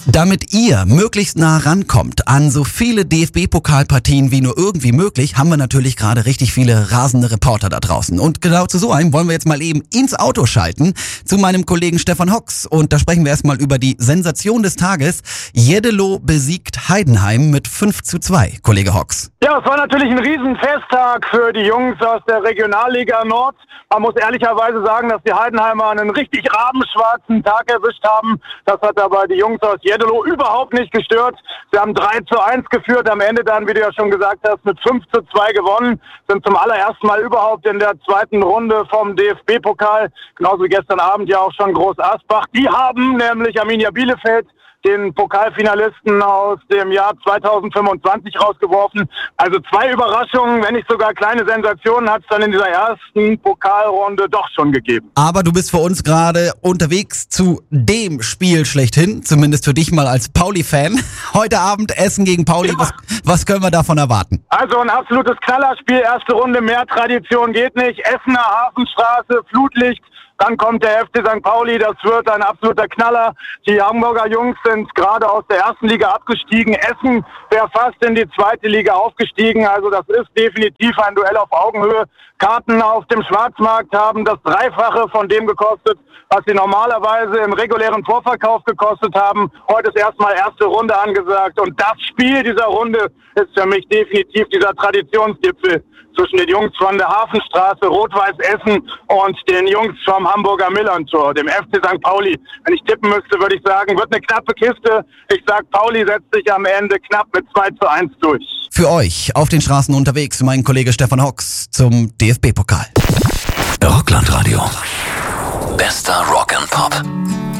Damit ihr möglichst nah rankommt an so viele DFB-Pokalpartien wie nur irgendwie möglich, haben wir natürlich gerade richtig viele rasende Reporter da draußen. Und genau zu so einem wollen wir jetzt mal eben ins Auto schalten zu meinem Kollegen Stefan Hocks. Und da sprechen wir erstmal über die Sensation des Tages. Jeddelo besiegt Heidenheim mit 5:2, Kollege Hocks. Ja, es war natürlich ein Riesenfesttag für die Jungs aus der Regionalliga Nord. Man muss ehrlicherweise sagen, dass die Heidenheimer einen richtig rabenschwarzen Tag erwischt haben. Das hat aber die Jungs aus Jeddelo überhaupt nicht gestört. Sie haben 3:1 geführt, am Ende dann, wie du ja schon gesagt hast, mit 5:2 gewonnen. Sind zum allerersten Mal überhaupt in der zweiten Runde vom DFB-Pokal. Genauso wie gestern Abend ja auch schon Groß Asbach. Die haben nämlich Arminia Bielefeld, den Pokalfinalisten aus dem Jahr 2025, rausgeworfen. Also 2 Überraschungen, wenn nicht sogar kleine Sensationen, hat es dann in dieser ersten Pokalrunde doch schon gegeben. Aber du bist für uns gerade unterwegs zu dem Spiel schlechthin, zumindest für dich mal als Pauli-Fan. Heute Abend Essen gegen Pauli, ja. Was können wir davon erwarten? Also ein absolutes Knallerspiel, erste Runde, mehr Tradition geht nicht. Essener Hafenstraße, Flutlicht. Dann kommt der FC St. Pauli, das wird ein absoluter Knaller. Die Hamburger Jungs sind gerade aus der ersten Liga abgestiegen. Essen wäre fast in die zweite Liga aufgestiegen. Also das ist definitiv ein Duell auf Augenhöhe. Karten auf dem Schwarzmarkt haben das Dreifache von dem gekostet, was sie normalerweise im regulären Vorverkauf gekostet haben. Heute ist erstmal erste Runde angesagt. Und das Spiel dieser Runde ist für mich definitiv dieser Traditionsgipfel zwischen den Jungs von der Hafenstraße, Rot-Weiß Essen und den Jungs vom Hamburger Millerntor, dem FC St. Pauli. Wenn ich tippen müsste, würde ich sagen, wird eine knappe Kiste. Ich sag, Pauli setzt sich am Ende knapp mit 2:1 durch. Für euch auf den Straßen unterwegs, mein Kollege Stefan Hocks zum DFB-Pokal. Rockland Radio. Bester Rock and Pop.